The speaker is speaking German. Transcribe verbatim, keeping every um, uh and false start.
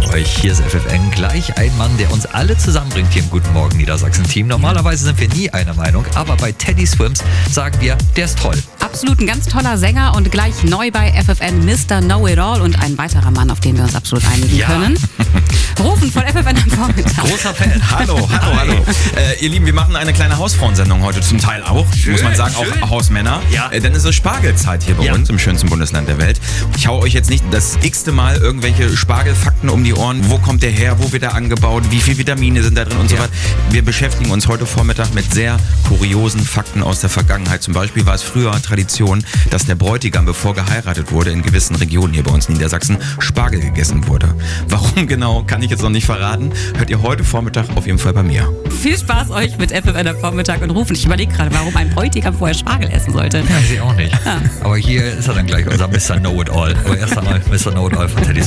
euch. Hier ist F F N, gleich ein Mann, der uns alle zusammenbringt hier im Guten Morgen Niedersachsen-Team. Normalerweise sind wir nie einer Meinung, aber bei Teddy Swims sagen wir, der ist toll. Absolut, ein ganz toller Sänger und gleich neu bei F F N Mister Know-It-All und ein weiterer Mann, auf den wir uns absolut einigen Ja. können. Rufen von F F N am Vormittag. Großer Fan. Hallo, hallo, hallo. Äh, ihr Lieben, wir machen eine kleine Hausfrauensendung heute, zum Teil auch, Schön, muss man sagen, schön. auch Hausmänner. Ja. Äh, denn es ist Spargelzeit hier bei Ja. uns, im schönsten Bundesland der Welt. Ich hau euch jetzt nicht das x-te Mal irgendwelche Spargelfakten um die Ohren. Wo kommt der her, wo wird er angebaut, wie viele Vitamine sind da drin und so Ja. weiter. Wir beschäftigen uns heute Vormittag mit sehr kuriosen Fakten aus der Vergangenheit. Zum Beispiel war es früher Tradition, dass der Bräutigam, bevor geheiratet wurde, in gewissen Regionen hier bei uns in Niedersachsen Spargel gegessen wurde. Warum genau, kann ich jetzt noch nicht verraten. Hört ihr heute Vormittag auf jeden Fall bei mir. Viel Spaß euch mit F F N am Vormittag und Rufen. Ich überlege gerade, warum ein Bräutigam vorher Spargel essen sollte. Ja, ich auch nicht. Aber hier ist er dann gleich, unser Mister Know-It-All. Aber erst einmal Mister Know-It-All von Teddy